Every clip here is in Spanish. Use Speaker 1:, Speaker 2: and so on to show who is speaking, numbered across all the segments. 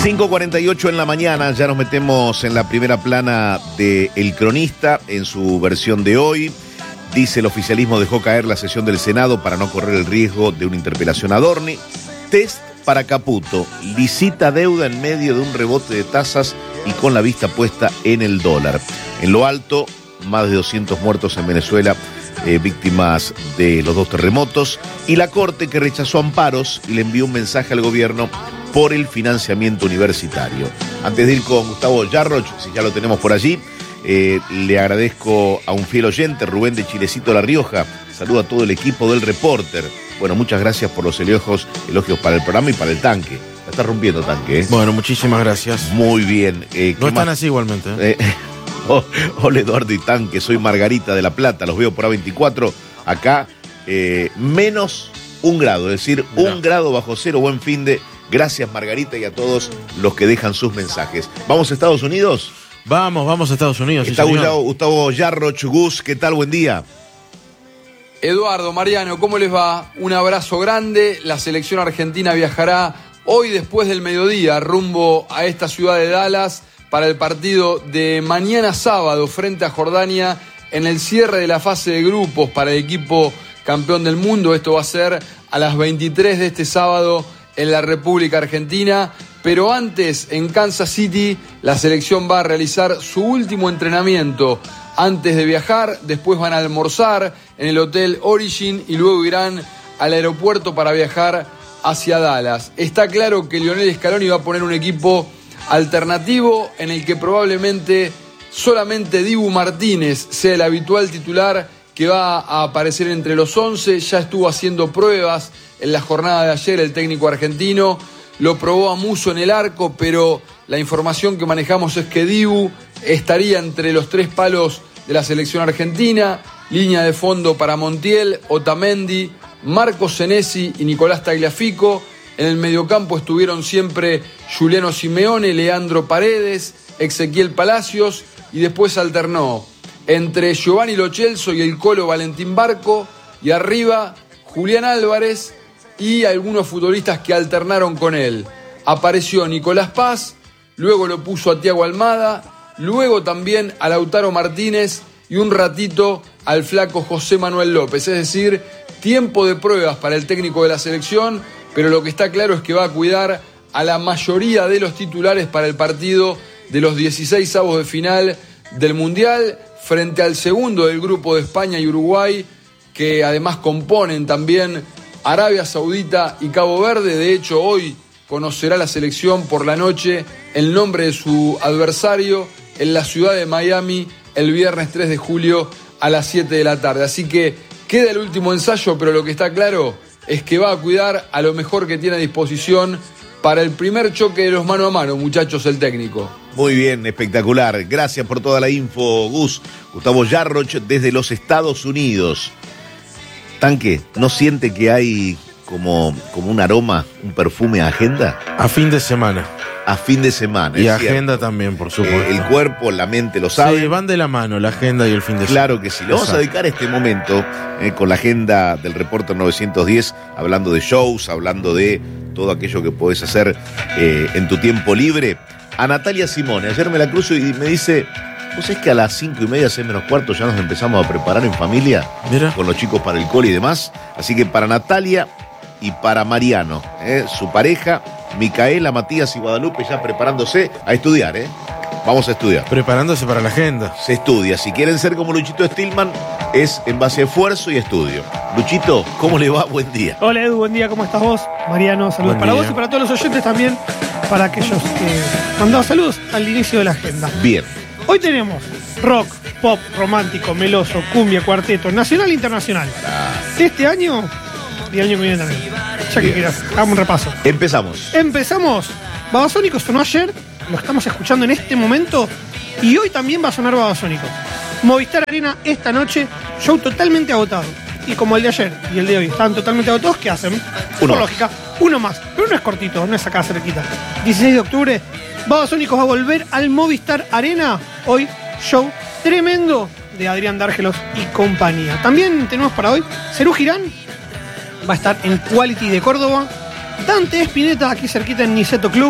Speaker 1: 5:48 en la mañana, ya nos metemos en la primera plana de El Cronista en su versión de hoy. Dice: el oficialismo dejó caer la sesión del Senado para no correr el riesgo de una interpelación a Adorni. Test para Caputo, licita deuda en medio de un rebote de tasas y con la vista puesta en el dólar. En lo alto, más de 200 muertos en Venezuela, víctimas de los dos terremotos, y la Corte que rechazó amparos y le envió un mensaje al gobierno por el financiamiento universitario. Antes de ir con Gustavo Yarroch, si ya lo tenemos por allí, le agradezco a un fiel oyente, Rubén de Chilecito, La Rioja. Saluda a todo el equipo del Reporter. Bueno, muchas gracias por los elogios para el programa y para el tanque. La está rompiendo, tanque, ¿eh?
Speaker 2: Bueno, muchísimas gracias.
Speaker 1: Muy bien.
Speaker 2: No están así igualmente.
Speaker 1: Hola Eduardo y Tanque, soy Margarita de La Plata, los veo por A24, acá menos 1 grado, es decir, mirá, 1 grado bajo cero, buen fin de... Gracias Margarita y a todos los que dejan sus mensajes. ¿Vamos a Estados Unidos?
Speaker 2: Vamos a Estados Unidos.
Speaker 1: Está
Speaker 2: sí,
Speaker 1: Gustavo Yarroch. Gus, ¿qué tal? Buen día.
Speaker 3: Eduardo, Mariano, ¿cómo les va? Un abrazo grande. La selección argentina viajará hoy después del mediodía rumbo a esta ciudad de Dallas para el partido de mañana sábado frente a Jordania en el cierre de la fase de grupos para el equipo campeón del mundo. Esto va a ser a las 23 de este sábado en la República Argentina, pero antes en Kansas City la selección va a realizar su último entrenamiento antes de viajar. Después van a almorzar en el Hotel Origin y luego irán al aeropuerto para viajar hacia Dallas. Está claro que Lionel Scaloni va a poner un equipo alternativo en el que probablemente solamente Dibu Martínez sea el habitual titular que va a aparecer entre los 11. Ya estuvo haciendo pruebas en la jornada de ayer el técnico argentino, lo probó a Musso en el arco, pero la información que manejamos es que Dibu estaría entre los 3 palos de la selección argentina. Línea de fondo para Montiel, Otamendi, Marcos Senesi y Nicolás Tagliafico. En el mediocampo estuvieron siempre Juliano Simeone, Leandro Paredes, Ezequiel Palacios, y después alternó entre Giovanni Lo Celso y el Colo Valentín Barco, y arriba Julián Álvarez y algunos futbolistas que alternaron con él. Apareció Nicolás Paz, luego lo puso a Thiago Almada, luego también a Lautaro Martínez y un ratito al flaco José Manuel López. Es decir, tiempo de pruebas para el técnico de la selección, pero lo que está claro es que va a cuidar a la mayoría de los titulares para el partido de los 16avos de final del Mundial, frente al segundo del grupo de España y Uruguay, que además componen también Arabia Saudita y Cabo Verde. De hecho, hoy conocerá la selección por la noche el nombre de su adversario en la ciudad de Miami el viernes 3 de julio a las 7 de la tarde. Así que queda el último ensayo, pero lo que está claro es que va a cuidar a lo mejor que tiene a disposición para el primer choque de los mano a mano, muchachos, el técnico.
Speaker 1: Muy bien, espectacular. Gracias por toda la info, Gus. Gustavo Yarroch desde los Estados Unidos. Tanque, ¿no siente que hay como un aroma, un perfume a agenda?
Speaker 2: A fin de semana.
Speaker 1: A fin de semana.
Speaker 2: Y agenda también, por supuesto.
Speaker 1: El cuerpo, la mente lo sabe.
Speaker 2: Sí, van de la mano la agenda y el fin de semana.
Speaker 1: Claro que sí. Le vamos a dedicar este momento con la agenda del Reporter 910, hablando de shows, hablando de todo aquello que podés hacer en tu tiempo libre. A Natalia Simone. Ayer me la cruzo y me dice: ¿vos sabés que a las 5:30, 6 menos cuarto, ya nos empezamos a preparar en familia?
Speaker 2: Mira.
Speaker 1: Con los chicos para el cole y demás. Así que para Natalia y para Mariano, su pareja, Micaela, Matías y Guadalupe, ya preparándose a estudiar, Vamos a estudiar.
Speaker 2: Preparándose para la agenda.
Speaker 1: Se estudia. Si quieren ser como Luchito Stillman, es en base a esfuerzo y estudio. Luchito, ¿cómo le va? Buen día.
Speaker 4: Hola Edu, buen día, ¿cómo estás vos? Mariano, saludos para vos y para todos los oyentes también, para aquellos que mandaban saludos al inicio de la agenda.
Speaker 1: Bien.
Speaker 4: Hoy tenemos rock, pop, romántico, meloso, cumbia, cuarteto, nacional e internacional. Este año y el año que viene también. Ya que quieras, hagamos un repaso. Empezamos. Babasónicos sonó ayer, lo estamos escuchando en este momento, y hoy también va a sonar Babasónicos. Movistar Arena esta noche, show totalmente agotado. Y como el de ayer y el de hoy están totalmente agotados, ¿qué hacen? Por lógica, uno más. Pero no es cortito, no es acá cerquita. 16 de octubre, Babasónicos va a volver al Movistar Arena. Hoy, show tremendo de Adrián Dárgelos y compañía. También tenemos para hoy Serú Girán, va a estar en Quality de Córdoba. Dante Spinetta aquí cerquita en Niceto Club.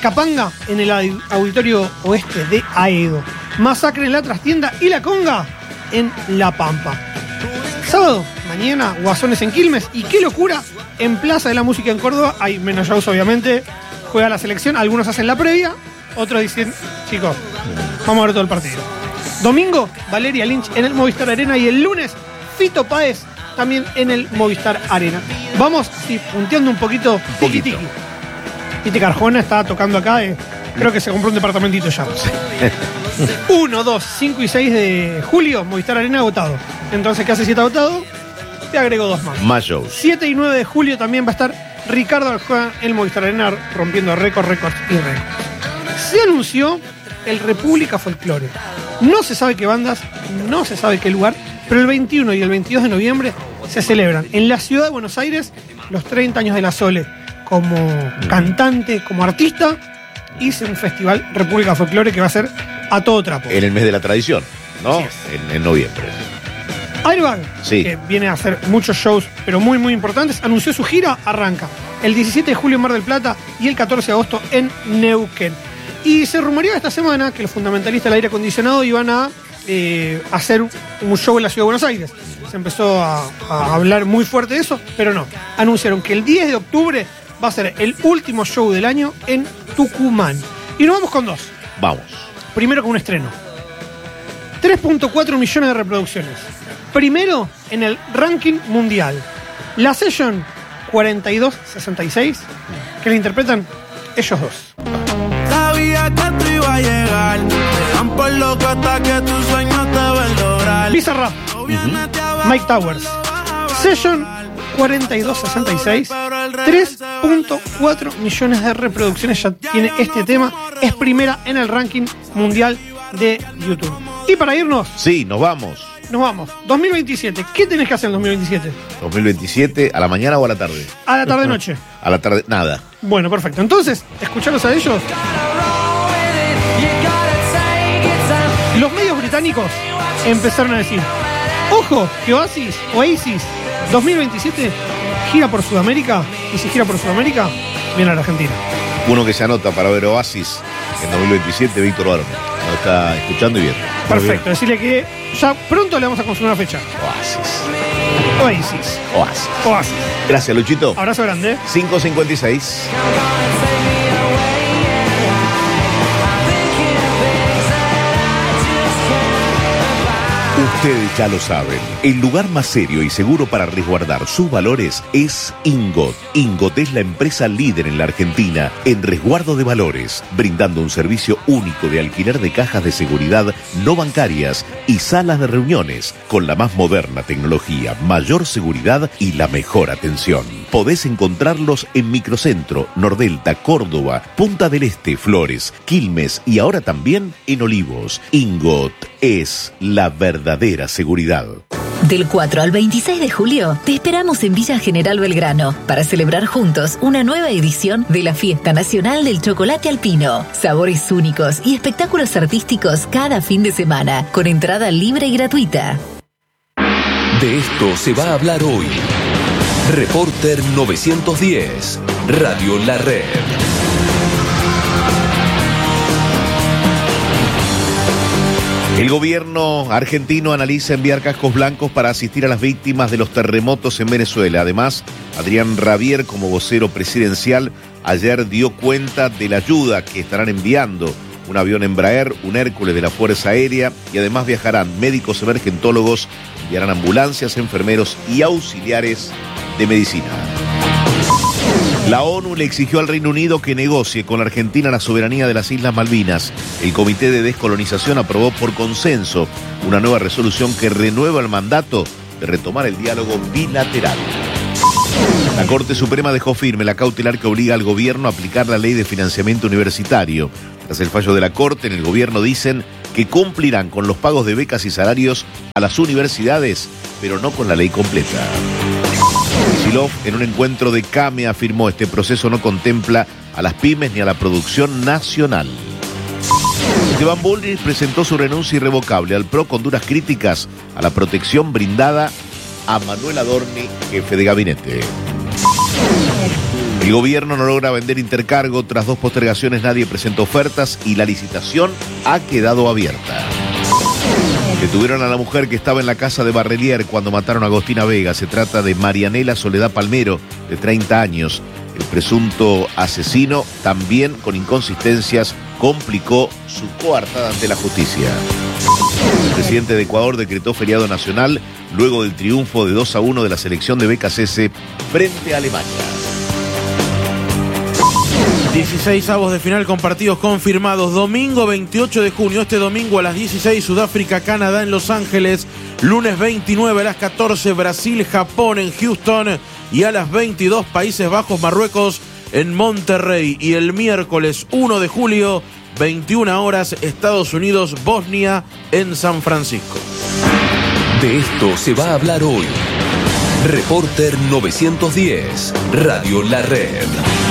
Speaker 4: Capanga en el Auditorio Oeste de Aedo. Masacre en la Trastienda y La Conga en La Pampa. Sábado, mañana, Guasones en Quilmes. Y qué locura, en Plaza de la Música en Córdoba. Hay menos shows, obviamente. Juega la selección. Algunos hacen la previa. Otros dicen, chicos, vamos a ver todo el partido. Domingo, Valeria Lynch en el Movistar Arena. Y el lunes, Fito Páez también en el Movistar Arena. Vamos, sí, punteando un poquito. Tiki. Piti Carjona está tocando acá. Creo que se compró un departamentito ya. 1, 2, 5 y 6 de julio, Movistar Arena agotado. Entonces, ¿qué hace 7 agotado? Te agrego 2 más.
Speaker 1: Más shows.
Speaker 4: 7 y 9 de julio también va a estar Ricardo Arjona en el Movistar Arena rompiendo récords y récords. Se anunció el República Folklore. No se sabe qué bandas, no se sabe qué lugar, pero el 21 y el 22 de noviembre se celebran en la ciudad de Buenos Aires los 30 años de la Sole como cantante, como artista. Hice un festival República Folklore que va a ser a todo trapo.
Speaker 1: En el mes de la tradición, ¿no? En noviembre.
Speaker 4: Airbag,
Speaker 1: sí,
Speaker 4: que viene a hacer muchos shows, pero muy, muy importantes, anunció su gira, arranca el 17 de julio en Mar del Plata y el 14 de agosto en Neuquén. Y se rumoreó esta semana que los fundamentalistas del aire acondicionado iban a hacer un show en la ciudad de Buenos Aires. Se empezó a hablar muy fuerte de eso, pero no. Anunciaron que el 10 de octubre va a ser el último show del año en Tucumán. Y nos vamos con 2.
Speaker 1: Vamos.
Speaker 4: Primero con un estreno. 3.4 millones de reproducciones. Primero en el ranking mundial. La Session 4266, que la interpretan ellos dos.
Speaker 5: Sabía que tú ibas a llegar. Te dan por loco hasta que tus sueños te ven lograr.
Speaker 4: Bizarrap. Mike Towers. Session 4266. 3.4 millones de reproducciones ya tiene este tema. Es primera en el ranking mundial de YouTube. Y para irnos...
Speaker 1: Sí, nos vamos.
Speaker 4: 2027. ¿Qué tenés que hacer en 2027?
Speaker 1: 2027, ¿a la mañana o a la tarde?
Speaker 4: A la tarde-noche.
Speaker 1: A la tarde, nada.
Speaker 4: Bueno, perfecto. Entonces, escucharlos a ellos. Los medios británicos empezaron a decir: ojo, que Oasis 2027 gira por Sudamérica. Y si gira por Sudamérica, viene a la Argentina.
Speaker 1: Uno que se anota para ver Oasis en 2027, Víctor Barón. Nos está escuchando y viendo.
Speaker 4: Perfecto, decirle que ya pronto le vamos a consumir una fecha. Oasis.
Speaker 1: Gracias, Luchito.
Speaker 4: Abrazo grande.
Speaker 1: 5:56. Ustedes ya lo saben, el lugar más serio y seguro para resguardar sus valores es Ingot. Ingot es la empresa líder en la Argentina en resguardo de valores, brindando un servicio único de alquiler de cajas de seguridad no bancarias y salas de reuniones con la más moderna tecnología, mayor seguridad y la mejor atención. Podés encontrarlos en Microcentro, Nordelta, Córdoba, Punta del Este, Flores, Quilmes y ahora también en Olivos. Ingot es la verdadera seguridad.
Speaker 6: Del 4 al 26 de julio, te esperamos en Villa General Belgrano para celebrar juntos una nueva edición de la Fiesta Nacional del Chocolate Alpino. Sabores únicos y espectáculos artísticos cada fin de semana, con entrada libre y gratuita.
Speaker 7: De esto se va a hablar hoy. Reporter 910, Radio La Red.
Speaker 1: El gobierno argentino analiza enviar cascos blancos para asistir a las víctimas de los terremotos en Venezuela. Además, Adrián Rabier, como vocero presidencial, ayer dio cuenta de la ayuda que estarán enviando. Un avión Embraer, un Hércules de la Fuerza Aérea y además viajarán médicos emergentólogos, enviarán ambulancias, enfermeros y auxiliares de medicina. La ONU le exigió al Reino Unido que negocie con la Argentina la soberanía de las Islas Malvinas. El Comité de Descolonización aprobó por consenso una nueva resolución que renueva el mandato de retomar el diálogo bilateral. La Corte Suprema dejó firme la cautelar que obliga al gobierno a aplicar la ley de financiamiento universitario. Tras el fallo de la Corte, en el gobierno dicen que cumplirán con los pagos de becas y salarios a las universidades, pero no con la ley completa. Kicillof, en un encuentro de CAME, afirmó: este proceso no contempla a las pymes ni a la producción nacional. Esteban Bullrich presentó su renuncia irrevocable al PRO con duras críticas a la protección brindada a Manuel Adorni, jefe de gabinete. El gobierno no logra vender Intercargo. Tras 2 postergaciones nadie presentó ofertas y la licitación ha quedado abierta. Detuvieron a la mujer que estaba en la casa de Barrelier cuando mataron a Agostina Vega. Se trata de Marianela Soledad Palmero, de 30 años. El presunto asesino, también con inconsistencias, complicó su coartada ante la justicia. El presidente de Ecuador decretó feriado nacional luego del triunfo de 2-1 de la selección de BKCS frente a Alemania.
Speaker 2: 16avos de final con partidos confirmados. Domingo 28 de junio, este domingo a las 16, Sudáfrica, Canadá en Los Ángeles. Lunes 29 a las 14, Brasil, Japón en Houston. Y a las 22, Países Bajos, Marruecos en Monterrey. Y el miércoles 1 de julio, 21 horas, Estados Unidos, Bosnia en San Francisco.
Speaker 7: De esto se va a hablar hoy. Reporter 910, Radio La Red.